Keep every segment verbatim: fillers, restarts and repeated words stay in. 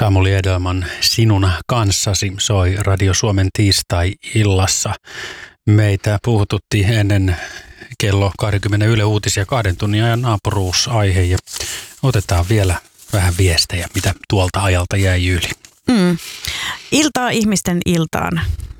Samuli Edelman sinun kanssasi soi Radio Suomen tiistai-illassa. Meitä puhututtiin ennen kello kaksikymmentä Yle Uutisia kahden tunnin ajan naapuruusaihe ja otetaan vielä vähän viestejä, mitä tuolta ajalta jäi yli. Mm. Iltaa ihmisten iltaan.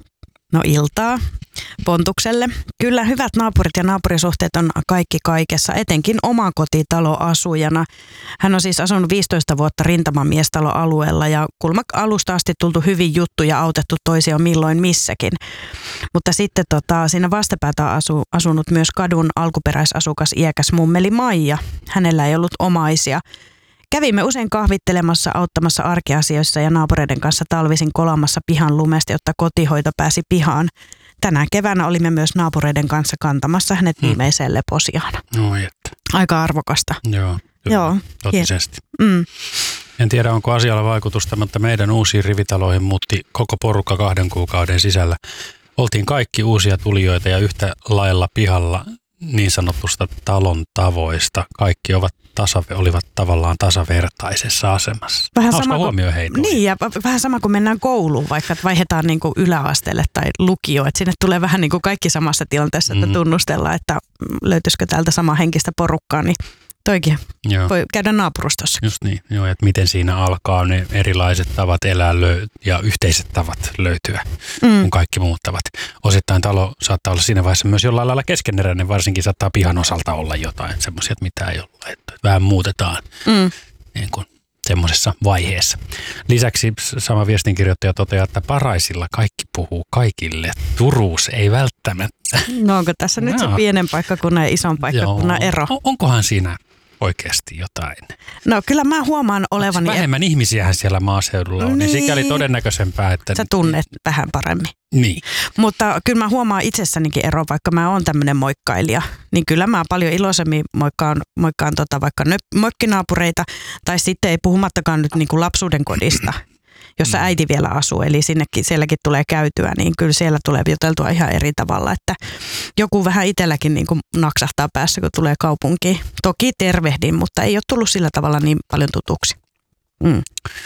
No iltaa Pontukselle. Kyllä hyvät naapurit ja naapurisuhteet on kaikki kaikessa, etenkin omakotitaloasujana. Hän on siis asunut viisitoista vuotta rintamamiestaloalueella ja kulma alusta asti tultu hyvin juttu ja autettu toisia milloin missäkin. Mutta sitten tota, siinä vastapäätä on asu, asunut myös kadun alkuperäisasukas iäkäs mummeli Maija. Hänellä ei ollut omaisia. Kävimme usein kahvittelemassa, auttamassa arkiasioissa ja naapureiden kanssa talvisin kolamassa pihan lumesta, jotta kotihoito pääsi pihaan. Tänä keväänä olimme myös naapureiden kanssa kantamassa hänet hmm. viimeiseen leposiaan. No, että. Aika arvokasta. Joo, Joo. totisesti. Mm. En tiedä, onko asialla vaikutusta, mutta meidän uusiin rivitaloihin muutti koko porukka kahden kuukauden sisällä. Oltiin kaikki uusia tulijoita ja yhtä lailla pihalla niin sanotusta talon tavoista. Kaikki ovat tasave, olivat tavallaan tasavertaisessa asemassa. Vähän Hauska sama huomio heitä. Niin, ja vähän sama kuin mennään kouluun, vaikka että vaihdetaan niin kuin yläasteelle tai lukioon. Että sinne tulee vähän niin kuin kaikki samassa tilanteessa, että mm. tunnustellaan, että löytyisikö täältä sama henkistä porukkaa, niin toikin Joo. voi käydä naapurustossa. Just niin, Joo, että miten siinä alkaa ne erilaiset tavat elää löy- ja yhteiset tavat löytyä, mm. kun kaikki muuttavat. Osittain talo saattaa olla siinä vaiheessa myös jollain lailla keskeneräinen, varsinkin saattaa pihan osalta olla jotain semmoisia, mitä ei olla, että vähän muutetaan mm. niin kuin semmoisessa vaiheessa. Lisäksi sama viestinkirjoittaja toteaa, että Paraisilla kaikki puhuu kaikille. Turuus ei välttämättä. No onko tässä no. nyt se pienen paikkakunnan ja ison paikkakunnan Joo. ero? Onkohan siinä oikeasti jotain? No kyllä mä huomaan olevani... Vähemmän et... ihmisiähän siellä maaseudulla on, niin, niin sikäli todennäköisempää, että... Sä tunnet vähän paremmin. Niin. Mutta kyllä mä huomaan itsessänikin ero, vaikka mä oon tämmöinen moikkailija. Niin kyllä mä paljon iloisemmin moikkaan, moikkaan tota vaikka mökkinaapureita, tai sitten ei puhumattakaan nyt niin kuin lapsuuden kodista, jossa äiti vielä asuu, eli sinnekin, sielläkin tulee käytyä, niin kyllä siellä tulee juteltua ihan eri tavalla, että joku vähän itselläkin niin kuin naksahtaa päässä, kun tulee kaupunkiin. Toki tervehdin, mutta ei ole tullut sillä tavalla niin paljon tutuksi. Mm.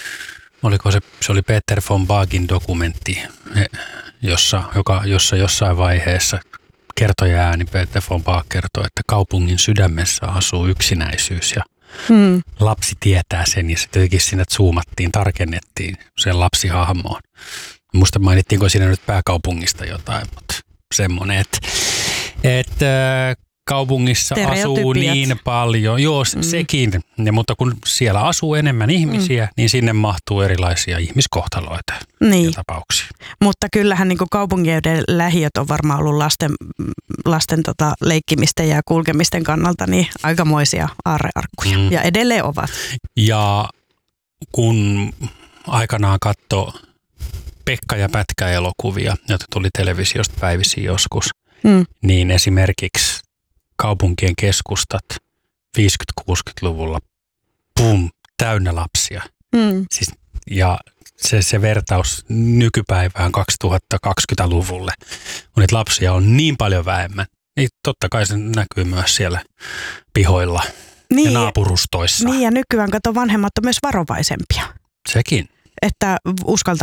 Oliko se, se oli Peter von Bagin dokumentti, jossa, joka, jossa jossain vaiheessa kertoja ääni Peter von Bag kertoi, että kaupungin sydämessä asuu yksinäisyys ja Hmm. lapsi tietää sen ja sitten jotenkin siinä zoomattiin, tarkennettiin sen lapsihahmoon. Musta mainittiinko siinä nyt pääkaupungista jotain, mutta semmoinen, että, että kaupungissa asuu niin paljon. Joo, hmm. sekin, ja, mutta kun siellä asuu enemmän ihmisiä, hmm. niin sinne mahtuu erilaisia ihmiskohtaloita niin. ja tapauksia. Mutta kyllähän niin kuin kaupungin lähiöt on varmaan ollut lasten, lasten tota, leikkimisten ja kulkemisten kannalta niin aikamoisia aarrearkkuja. Mm. Ja edelleen ovat. Ja kun aikanaan katsoi Pekka ja Pätkä-elokuvia, joita tuli televisiosta päivisin joskus, mm. niin esimerkiksi kaupunkien keskustat viisikymmentä-kuusikymmentäluvulla, pum, täynnä lapsia. Mm. Siis, ja se, se vertaus nykypäivään kaksituhattakaksikymmentäluvulle, kun niitä lapsia on niin paljon vähemmän, niin totta kai se näkyy myös siellä pihoilla niin, ja naapurustoissa. Niin ja nykyään kato vanhemmat on myös varovaisempia. Sekin. Että uskaltaako